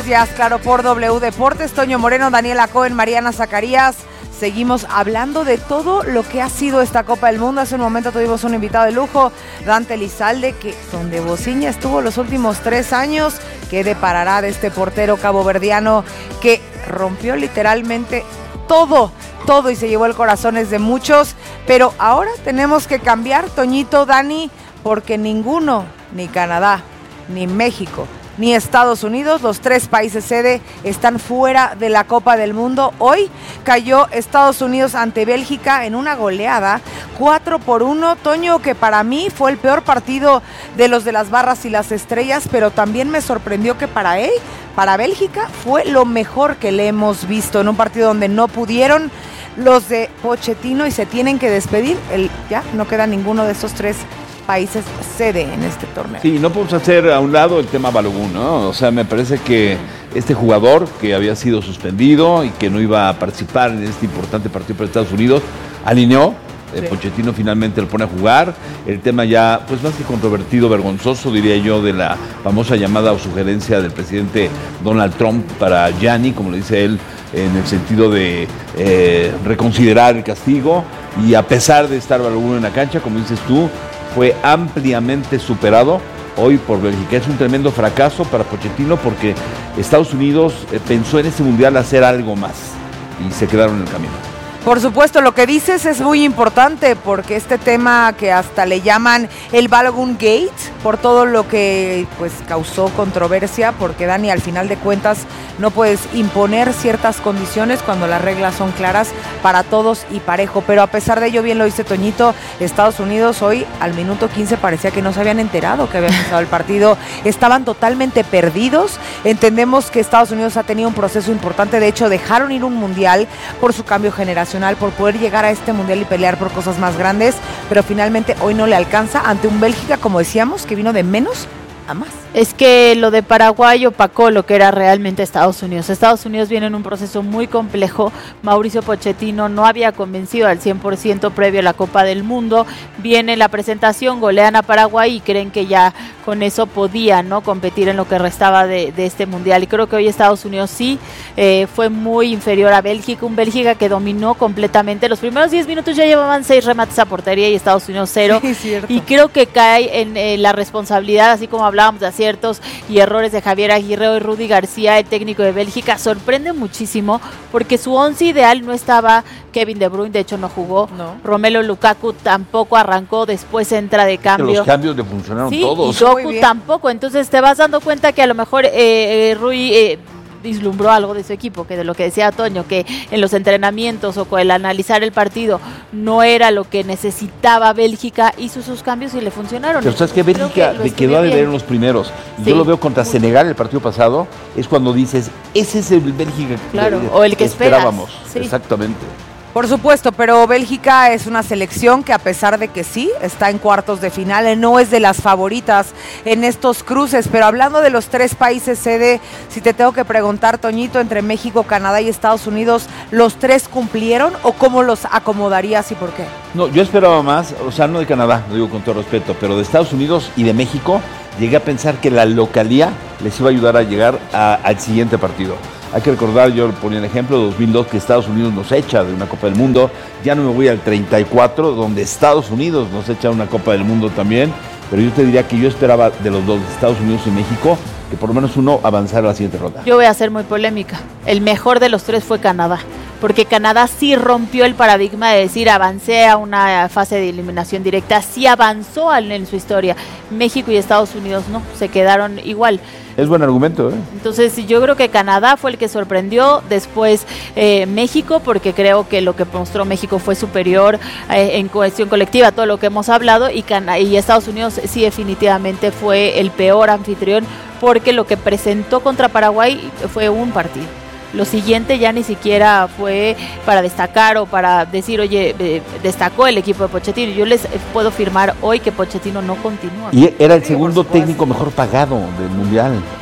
Gracias, claro, por W Deportes, Toño Moreno, Daniela Cohen, Mariana Zacarías. Seguimos hablando de todo lo que ha sido esta Copa del Mundo. Hace un momento tuvimos un invitado de lujo, Dante Elizalde, que donde Bociña estuvo los últimos 3 años. ¿Qué deparará de este portero caboverdiano que rompió literalmente todo y se llevó el corazones de muchos? Pero ahora tenemos que cambiar, Toñito, Dani, porque ninguno, ni Canadá, ni México, ni Estados Unidos, los 3 países sede, están fuera de la Copa del Mundo. Hoy cayó Estados Unidos ante Bélgica en una goleada 4-1, Toño, que para mí fue el peor partido de los de las barras y las estrellas, pero también me sorprendió que para Bélgica fue lo mejor que le hemos visto en un partido donde no pudieron los de Pochettino y se tienen que despedir. Ya no queda ninguno de esos 3 países sede en este torneo. Sí, no podemos hacer a un lado el tema Balogun, ¿no? O sea, me parece que este jugador que había sido suspendido y que no iba a participar en este importante partido para Estados Unidos, alineó. Sí. Pochettino finalmente lo pone a jugar. El tema ya, pues más que controvertido, vergonzoso, diría yo, de la famosa llamada o sugerencia del presidente Donald Trump para Gianni, como le dice él, en el sentido de reconsiderar el castigo. Y a pesar de estar Balogun en la cancha, como dices tú, fue ampliamente superado hoy por Bélgica. Es un tremendo fracaso para Pochettino porque Estados Unidos pensó en este mundial hacer algo más y se quedaron en el camino. Por supuesto, lo que dices es muy importante porque este tema que hasta le llaman el Balogun Gate, por todo lo que pues causó controversia, porque Dani, al final de cuentas no puedes imponer ciertas condiciones cuando las reglas son claras para todos y parejo, pero a pesar de ello, bien lo dice Toñito, Estados Unidos hoy al minuto 15 parecía que no se habían enterado que había empezado el partido, estaban totalmente perdidos. Entendemos que Estados Unidos ha tenido un proceso importante, de hecho dejaron ir un mundial por su cambio generacional, por poder llegar a este mundial y pelear por cosas más grandes, pero finalmente hoy no le alcanza ante un Bélgica, como decíamos, que vino de menos a más. Es que lo de Paraguay opacó lo que era realmente Estados Unidos. Estados Unidos viene en un proceso muy complejo. Mauricio Pochettino no había convencido al 100% previo a la Copa del Mundo. Viene la presentación, golean a Paraguay y creen que ya con eso podían, ¿no?, competir en lo que restaba de este mundial. Y creo que hoy Estados Unidos sí fue muy inferior a Bélgica. Un Bélgica que dominó completamente. Los primeros 10 minutos ya llevaban 6 remates a portería y Estados Unidos 0. Sí, cierto. Y creo que cae en la responsabilidad, así como hablábamos de aciertos y errores de Javier Aguirre y Rudy García, el técnico de Bélgica. Sorprende muchísimo porque su 11 ideal no estaba Kevin De Bruyne, de hecho no jugó, no. Romelu Lukaku tampoco arrancó, después entra de cambio. Los cambios le funcionaron todos. Y Doku tampoco, entonces te vas dando cuenta que a lo mejor Rui vislumbró algo de su equipo, que de lo que decía Toño, que en los entrenamientos o con el analizar el partido no era lo que necesitaba Bélgica, hizo sus cambios y le funcionaron. Pero sabes que Bélgica le quedó a deber en los primeros. Y yo lo veo contra Senegal el partido pasado, es cuando dices, ese es el Bélgica o el que esperábamos. Sí. Exactamente. Por supuesto, pero Bélgica es una selección que a pesar de que sí, está en cuartos de final, no es de las favoritas en estos cruces, pero hablando de los 3 países sede, si te tengo que preguntar, Toñito, entre México, Canadá y Estados Unidos, ¿los 3 cumplieron o cómo los acomodarías y por qué? No, yo esperaba más, o sea, no de Canadá, lo digo con todo respeto, pero de Estados Unidos y de México, llegué a pensar que la localía les iba a ayudar a llegar al siguiente partido. Hay que recordar, yo ponía el ejemplo de 2002, que Estados Unidos nos echa de una Copa del Mundo. Ya no me voy al 34, donde Estados Unidos nos echa una Copa del Mundo también. Pero yo te diría que yo esperaba de los dos, Estados Unidos y México, que por lo menos uno avanzara a la siguiente ronda. Yo voy a ser muy polémica. El mejor de los 3 fue Canadá, porque Canadá sí rompió el paradigma de decir avancé a una fase de eliminación directa, sí avanzó en su historia. México y Estados Unidos no, se quedaron igual. Es buen argumento, ¿eh? Entonces yo creo que Canadá fue el que sorprendió, después México, porque creo que lo que mostró México fue superior en cohesión colectiva, todo lo que hemos hablado, y Estados Unidos sí definitivamente fue el peor anfitrión, porque lo que presentó contra Paraguay fue un partido. Lo siguiente ya ni siquiera fue para destacar o para decir, oye, destacó el equipo de Pochettino. Yo les puedo firmar hoy que Pochettino no continúa. Y era el segundo técnico mejor pagado del Mundial. O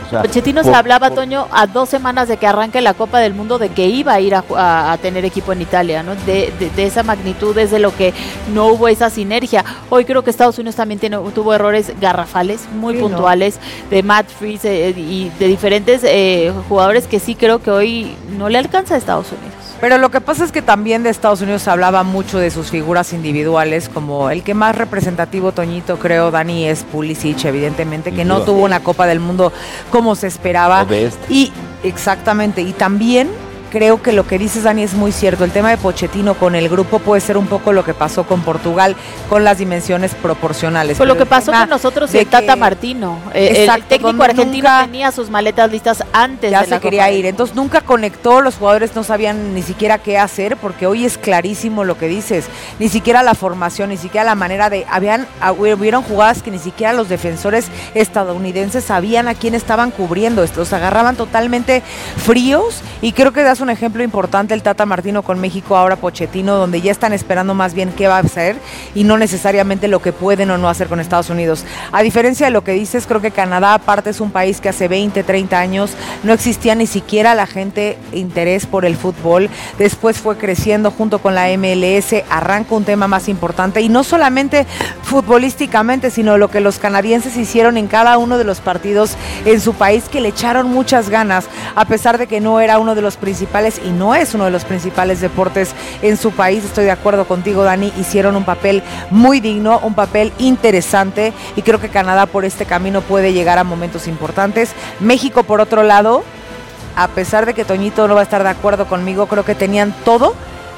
O sea, Pochettino se hablaba, Toño, a 2 semanas de que arranque la Copa del Mundo, de que iba a ir a tener equipo en Italia, ¿no? De esa magnitud, es de lo que no hubo esa sinergia. Hoy creo que Estados Unidos también tuvo errores garrafales, muy puntuales, de Matt Freese y de diferentes jugadores que sí creo que hoy no le alcanza a Estados Unidos. Pero lo que pasa es que también de Estados Unidos se hablaba mucho de sus figuras individuales, como el que más representativo, Toñito, creo, Dani, es Pulisic, evidentemente, que no tuvo una Copa del Mundo como se esperaba. Y exactamente, y también creo que lo que dices, Dani, es muy cierto. El tema de Pochettino con el grupo puede ser un poco lo que pasó con Portugal, con las dimensiones proporcionales. Pues lo que pasó con nosotros y el Tata Martino. El técnico argentino tenía sus maletas listas antes ya de la se quería ir. Entonces nunca conectó, los jugadores no sabían ni siquiera qué hacer, porque hoy es clarísimo lo que dices. Ni siquiera la formación, ni siquiera la manera de... Hubieron jugadas que ni siquiera los defensores estadounidenses sabían a quién estaban cubriendo. Los agarraban totalmente fríos, y creo que das un ejemplo importante el Tata Martino con México, ahora Pochettino, donde ya están esperando más bien qué va a hacer y no necesariamente lo que pueden o no hacer con Estados Unidos. A diferencia de lo que dices, creo que Canadá aparte es un país que hace 20, 30 años no existía ni siquiera la gente interés por el fútbol. Después fue creciendo junto con la MLS, arranca un tema más importante, y no solamente futbolísticamente, sino lo que los canadienses hicieron en cada uno de los partidos en su país, que le echaron muchas ganas, a pesar de que no era uno de los principales y no es uno de los principales deportes en su país. Estoy de acuerdo contigo, Dani, hicieron un papel muy digno, un papel interesante, y creo que Canadá por este camino puede llegar a momentos importantes. México, por otro lado, a pesar de que Toñito no va a estar de acuerdo conmigo, creo que tenían todo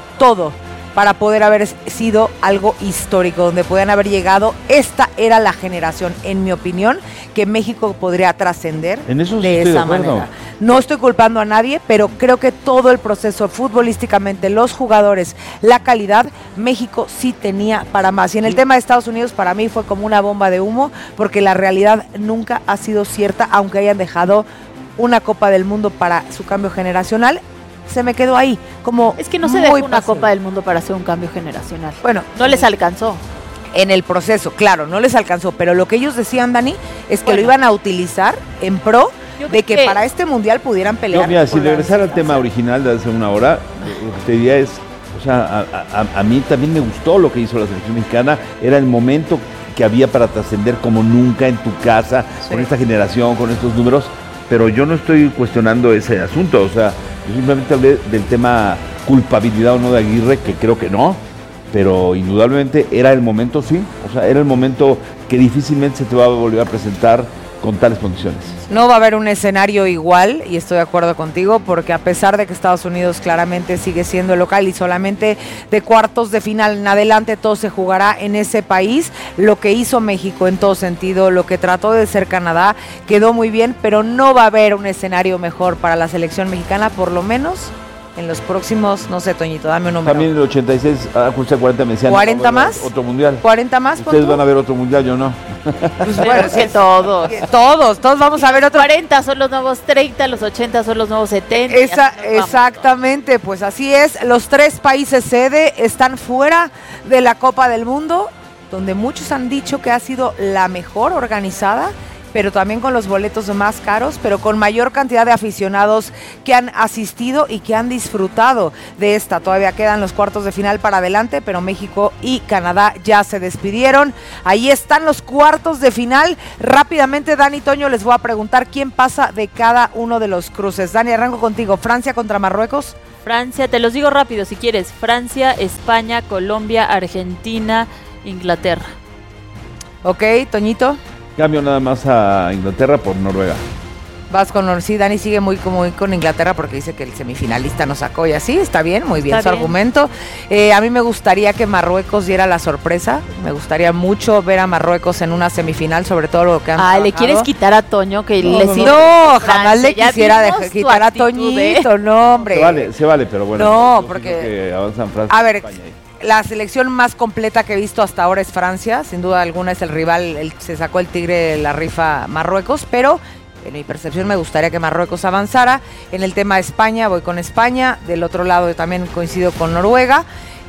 para poder haber sido algo histórico, donde podían haber llegado. Esta era la generación, en mi opinión, que México podría trascender de esa manera. No estoy culpando a nadie, pero creo que todo el proceso futbolísticamente, los jugadores, la calidad, México sí tenía para más. Y en el tema de Estados Unidos, para mí fue como una bomba de humo, porque la realidad nunca ha sido cierta, aunque hayan dejado una Copa del Mundo para su cambio generacional. Se me quedó ahí, como es que no se dejó una Copa del Mundo para hacer un cambio generacional. Bueno, no les alcanzó. En el proceso, claro, no les alcanzó, pero lo que ellos decían, Dani, es que lo iban a utilizar en pro de que para este mundial pudieran pelear. Mira, si regresar al tema original de hace una hora, lo que te diría es, o sea, a mí también me gustó lo que hizo la selección mexicana. Era el momento que había para trascender como nunca en tu casa, con esta generación, con estos números, pero yo no estoy cuestionando ese asunto. O sea, yo simplemente hablé del tema culpabilidad o no de Aguirre, que creo que no, pero indudablemente era el momento, sí. O sea, era el momento que difícilmente se te va a volver a presentar con tales condiciones. No va a haber un escenario igual, y estoy de acuerdo contigo, porque a pesar de que Estados Unidos claramente sigue siendo el local y solamente de cuartos de final en adelante todo se jugará en ese país, lo que hizo México en todo sentido, lo que trató de ser Canadá, quedó muy bien, pero no va a haber un escenario mejor para la selección mexicana, por lo menos en los próximos, no sé, Toñito, dame un número. También en el 86, justo 40 me decían. ¿40 más? Otro mundial. ¿40 más? Ustedes van a ver otro mundial, yo no. Pues bueno, es que todos vamos a ver otro. 40 son los nuevos 30, los 80 son los nuevos 70. Exactamente, pues así es. Los 3 países sede están fuera de la Copa del Mundo, donde muchos han dicho que ha sido la mejor organizada, pero también con los boletos más caros, pero con mayor cantidad de aficionados que han asistido y que han disfrutado de esta. Todavía quedan los cuartos de final para adelante, pero México y Canadá ya se despidieron. Ahí están los cuartos de final. Rápidamente, Dani, Toño, les voy a preguntar quién pasa de cada uno de los cruces. Dani, arranco contigo. ¿Francia contra Marruecos? Francia, te los digo rápido si quieres. Francia, España, Colombia, Argentina, Inglaterra. Ok, Toñito. Cambio nada más a Inglaterra por Noruega. Vas con... Sí, Dani sigue muy con Inglaterra porque dice que el semifinalista nos sacó y así, está bien, muy bien su argumento. A mí me gustaría que Marruecos diera la sorpresa, me gustaría mucho ver a Marruecos en una semifinal, sobre todo lo que han trabajado. ¿Le quieres quitar a Toño? Que no, jamás le quisiera quitar a Toñito, no, hombre. Se vale, pero bueno. No, porque... Que avanzan Francia, a ver, España. La selección más completa que he visto hasta ahora es Francia, sin duda alguna es el rival, se sacó el tigre de la rifa Marruecos, pero en mi percepción me gustaría que Marruecos avanzara. En el tema de España, voy con España, del otro lado yo también coincido con Noruega.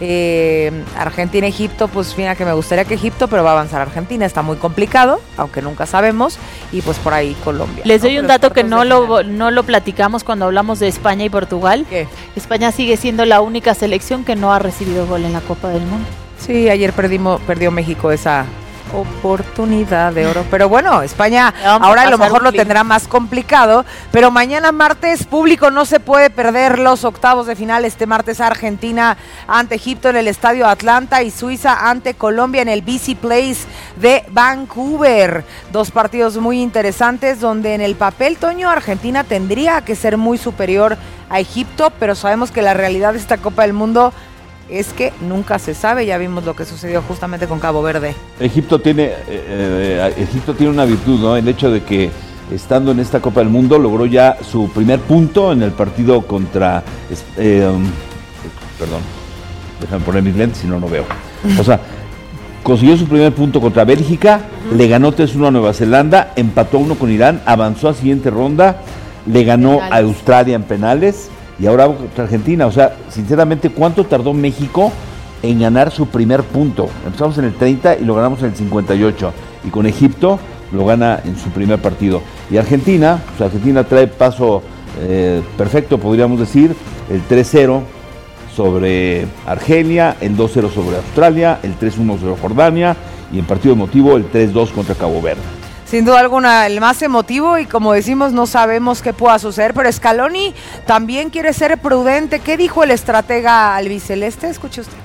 Argentina-Egipto, pues mira que me gustaría que Egipto, pero va a avanzar Argentina, está muy complicado, aunque nunca sabemos, y pues por ahí Colombia. Les doy un dato que no lo platicamos cuando hablamos de España y Portugal. ¿Qué? España sigue siendo la única selección que no ha recibido gol en la Copa del Mundo. Sí, ayer perdió México esa oportunidad de oro, pero bueno, España ahora a lo mejor lo tendrá más complicado, pero mañana martes, público, no se puede perder los octavos de final. Este martes Argentina ante Egipto en el Estadio Atlanta y Suiza ante Colombia en el BC Place de Vancouver. Dos partidos muy interesantes donde en el papel, Toño, Argentina tendría que ser muy superior a Egipto, pero sabemos que la realidad de esta Copa del Mundo es que nunca se sabe. Ya vimos lo que sucedió justamente con Cabo Verde. Egipto tiene una virtud, ¿no? El hecho de que estando en esta Copa del Mundo logró ya su primer punto en el partido contra perdón, déjame poner mis lentes si no veo. O sea, consiguió su primer punto contra Bélgica, le ganó 3-1 a Nueva Zelanda, empató 1 con Irán, avanzó a siguiente ronda, le ganó a Australia en penales y ahora contra Argentina. O sea, sinceramente, ¿cuánto tardó México en ganar su primer punto? Empezamos en el 30 y lo ganamos en el 58. Y con Egipto lo gana en su primer partido. Y Argentina, pues Argentina trae paso perfecto, podríamos decir, el 3-0 sobre Argelia, el 2-0 sobre Australia, el 3-1 sobre Jordania y en partido emotivo el 3-2 contra Cabo Verde. Sin duda alguna, el más emotivo, y como decimos, no sabemos qué pueda suceder, pero Scaloni también quiere ser prudente. ¿Qué dijo el estratega albiceleste? Escuche usted.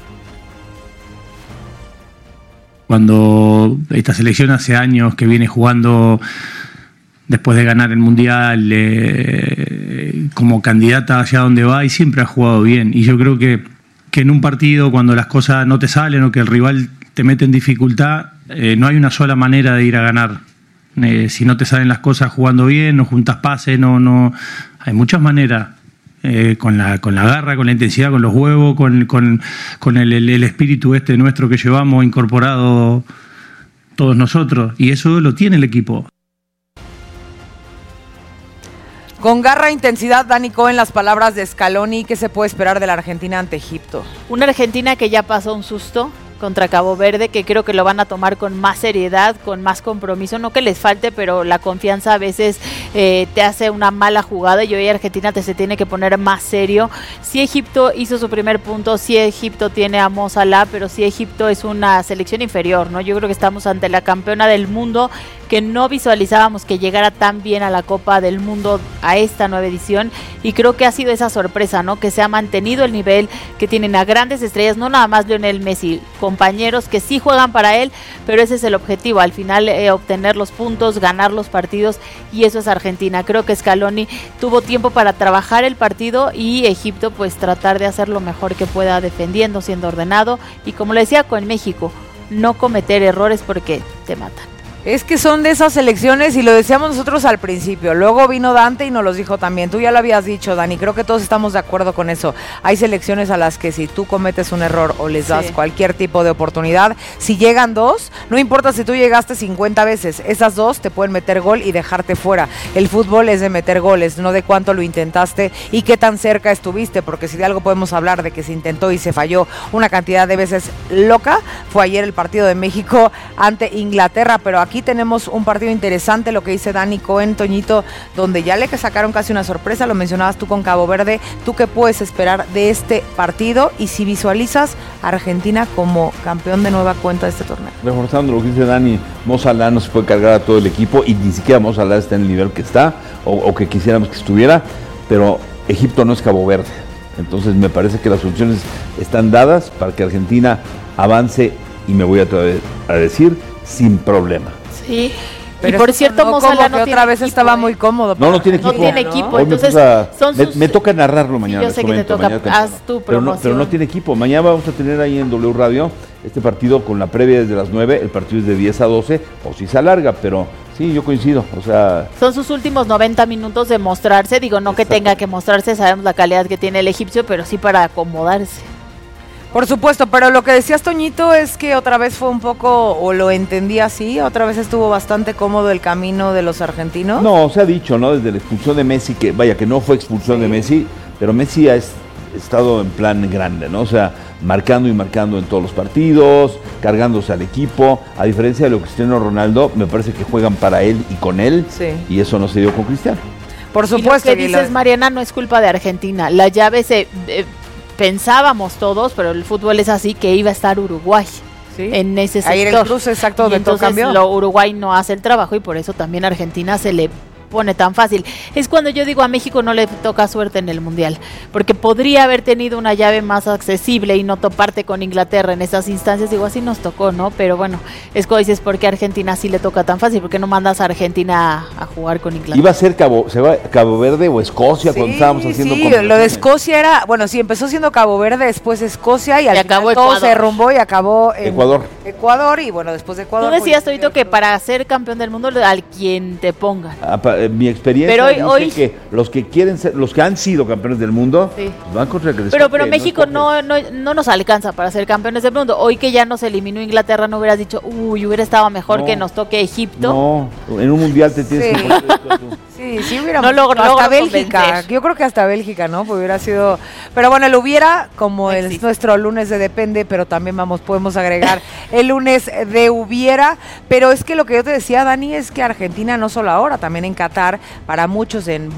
Cuando esta selección hace años que viene jugando después de ganar el Mundial como candidata hacia donde va, y siempre ha jugado bien. Y yo creo que en un partido, cuando las cosas no te salen o que el rival te mete en dificultad, no hay una sola manera de ir a ganar. Si no te salen las cosas jugando bien, no juntas pases, no hay muchas maneras. Con la garra, con la intensidad, con los huevos, con el espíritu nuestro que llevamos incorporado todos nosotros, y eso lo tiene el equipo. Con garra e intensidad, Dani Cohen, las palabras de Scaloni. ¿Qué se puede esperar de la Argentina ante Egipto? Una Argentina que ya pasó un susto contra Cabo Verde, que creo que lo van a tomar con más seriedad, con más compromiso, no que les falte, pero la confianza a veces te hace una mala jugada, y hoy Argentina se tiene que poner más serio. Sí, Egipto hizo su primer punto, sí, Egipto tiene a Mo Salah, pero sí, Egipto es una selección inferior, ¿no? Yo creo que estamos ante la campeona del mundo, que no visualizábamos que llegara tan bien a la Copa del Mundo, a esta nueva edición, y creo que ha sido esa sorpresa, ¿no? Que se ha mantenido el nivel, que tienen a grandes estrellas, no nada más Lionel Messi, compañeros que sí juegan para él, pero ese es el objetivo, al final obtener los puntos, ganar los partidos, y eso es Argentina. Creo que Scaloni tuvo tiempo para trabajar el partido, y Egipto pues tratar de hacer lo mejor que pueda, defendiendo, siendo ordenado, y como le decía con México, no cometer errores porque te matan. Es que son de esas selecciones, y lo decíamos nosotros al principio, luego vino Dante y nos los dijo también, tú ya lo habías dicho, Dani, creo que todos estamos de acuerdo con eso. Hay selecciones a las que si tú cometes un error o les das cualquier tipo de oportunidad, si llegan dos, no importa si tú llegaste 50 veces, esas dos te pueden meter gol y dejarte fuera. El fútbol es de meter goles, no de cuánto lo intentaste y qué tan cerca estuviste, porque si de algo podemos hablar de que se intentó y se falló una cantidad de veces loca, fue ayer el partido de México ante Inglaterra, pero aquí tenemos un partido interesante, lo que dice Dani Cohen, Toñito, donde ya le sacaron casi una sorpresa, lo mencionabas tú con Cabo Verde. ¿Tú qué puedes esperar de este partido? Y si visualizas a Argentina como campeón de nueva cuenta de este torneo. Reforzando lo que dice Dani, Mo Salah no se puede cargar a todo el equipo, y ni siquiera Mo Salah está en el nivel que está, o que quisiéramos que estuviera, pero Egipto no es Cabo Verde. Entonces me parece que las soluciones están dadas para que Argentina avance, y me voy a atrever a decir, sin problema. Sí, pero y por cierto, no, Mo Salah no otra tiene vez equipo, estaba muy cómodo. No tiene equipo. No tiene equipo, Hoy entonces me toca narrarlo mañana. Sí, yo sé que te toca, haz tu promoción. Pero no tiene equipo. Mañana vamos a tener ahí en W Radio este partido con la previa desde las 9, el partido es de 10 a 12, o si se alarga, pero sí, yo coincido, o sea... Son sus últimos 90 minutos de mostrarse, digo, no que tenga que mostrarse, sabemos la calidad que tiene el egipcio, pero sí para acomodarse. Por supuesto, pero lo que decías, Toñito, es que otra vez fue un poco, o lo entendí así, otra vez estuvo bastante cómodo el camino de los argentinos. No, se ha dicho, ¿no? Desde la expulsión de Messi, que vaya, que no fue expulsión de Messi, pero Messi ha estado en plan grande, ¿no? O sea, marcando y marcando en todos los partidos, cargándose al equipo. A diferencia de lo que Cristiano Ronaldo, me parece que juegan para él y con él, Sí. y eso no se dio con Cristiano. Por supuesto. Y lo que dices, Mariana, no es culpa de Argentina. La llave pensábamos todos, pero el fútbol es así, que iba a estar Uruguay. Sí. En ese sector. Ahí era el cruce exacto Y de todo entonces cambió. Uruguay no hace el trabajo y por eso también a Argentina se le pone tan fácil. Es cuando yo digo a México no le toca suerte en el Mundial, porque podría haber tenido una llave más accesible y no toparte con Inglaterra en esas instancias. Digo, así nos tocó, ¿no? Pero bueno, es como dices, ¿por qué a Argentina sí le toca tan fácil? ¿Por qué no mandas a Argentina a jugar con Inglaterra? Iba a ser Cabo Verde o Escocia cuando estábamos haciendo Sí, lo de Escocia era, bueno, sí, empezó siendo Cabo Verde, después Escocia y al final acabó todo Ecuador. se derrumbó y acabó en Ecuador. Y bueno, después de Ecuador. Tú decías, pues, Torito, que para ser campeón del mundo, al quien te pongan. Mi experiencia Pero dice hoy- que los que quieren ser, los que han sido campeones del mundo, Sí. pues van contra el que les Pero toque, México es no nos alcanza para ser campeones del mundo. Hoy que ya nos eliminó Inglaterra, no hubieras dicho, hubiera estado mejor No. que nos toque Egipto. No, en un mundial te tienes Sí. que poner esto tú. Sí, hubiera No logro hasta Bélgica. convencer. Yo creo que hasta Bélgica, ¿no? Pues hubiera sido. Pero bueno, el hubiera, como es Existe. nuestro lunes de depende, pero también podemos agregar el lunes de hubiera. Pero es que lo que yo te decía, Dani, es que Argentina no solo ahora, también en Qatar, para muchos en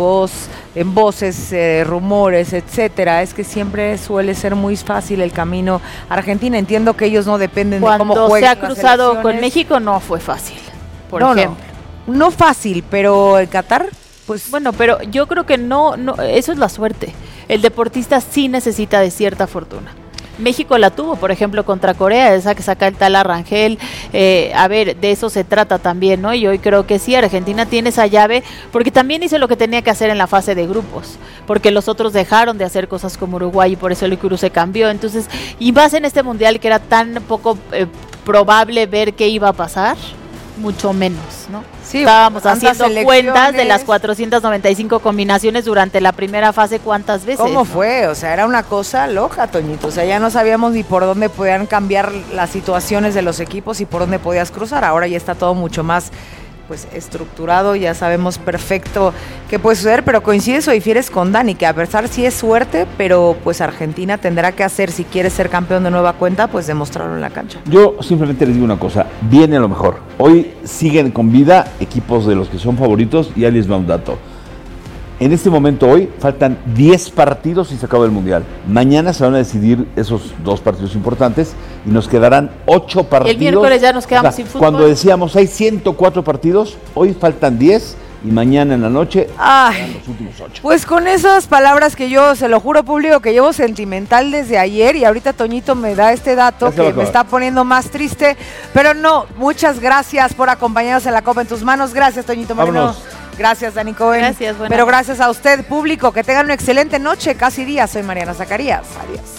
voces, rumores, etcétera, es que siempre suele ser muy fácil el camino a Argentina. Entiendo que ellos no dependen de cómo Cuando se jueguen ha las cruzado con selecciones. México no fue fácil, por No, ejemplo. No fácil, pero el Qatar, pues Bueno, pero yo creo que no, eso es la suerte. El deportista sí necesita de cierta fortuna. México la tuvo, por ejemplo, contra Corea, esa que saca el tal Arrangel. A ver, de eso se trata también, ¿no? Y hoy creo que sí, Argentina tiene esa llave, porque también hizo lo que tenía que hacer en la fase de grupos, porque los otros dejaron de hacer cosas como Uruguay y por eso el cruce cambió. Entonces, y más en este mundial que era tan poco probable ver qué iba a pasar, mucho menos, ¿no? sí, Estábamos tantas haciendo cuentas de las selecciones. 495 combinaciones durante la primera fase, ¿cuántas veces? ¿Cómo ¿no? fue? O sea, era una cosa loca, Toñito. O sea, ya no sabíamos ni por dónde podían cambiar las situaciones de los equipos y por dónde podías cruzar. Ahora ya está todo mucho más pues estructurado, ya sabemos perfecto qué puede suceder, pero coincides o difieres con Dani, que a pesar sí es suerte, pero pues Argentina tendrá que hacer, si quiere ser campeón de nueva cuenta, pues demostrarlo en la cancha. Yo simplemente les digo una cosa, viene lo mejor. Hoy siguen con vida equipos de los que son favoritos y ahí les va un dato. En este momento hoy faltan 10 partidos y se acaba el Mundial. Mañana se van a decidir esos 2 partidos importantes y nos quedarán 8 partidos. El miércoles ya nos quedamos sin fútbol. Cuando decíamos hay 104 partidos, hoy faltan 10 y mañana en la noche serán los últimos 8. Pues con esas palabras que yo, se lo juro público, que llevo sentimental desde ayer y ahorita Toñito me da este dato Ya se va a que me acabar. está poniendo más triste, pero no, muchas gracias por acompañarnos en La Copa en tus manos, gracias Toñito Moreno, Vámonos. gracias Dani Cohen, Gracias, buena pero noche. gracias a usted público, que tengan una excelente noche, casi día, soy Mariana Zacarías, adiós.